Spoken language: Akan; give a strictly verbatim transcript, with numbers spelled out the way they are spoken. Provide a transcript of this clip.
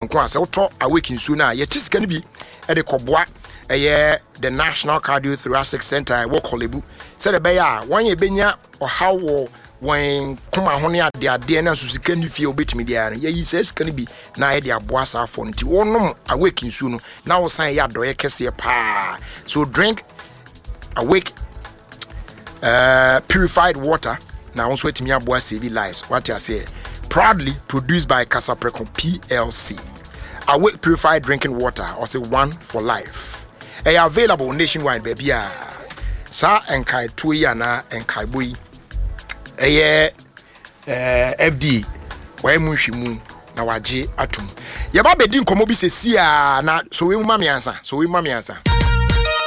nko ase woto awake nsuo na ye tisika ni bi e de koboa eye the National Cardiothoracic Center wo Kolebu se de be ya won ye benya ohawo when kuma ho ne ade ade na susika ni fie obetimi dia ye yi se sika ni bi na ye de aboa sa afo nti wonom awake nsuo no na wo san ya doye kese pa so drink awake uh purified water na also etimi aboa save lives what I say proudly produced by Casaprecon P L C. Awake purified drinking water or say one for life. They are available nationwide baby sa enkai tuya na enkai boy eye eh F D wa emunhwimu na waje atum ye ba bedin komo bi sesi a na so we mama ansa so we mama ansa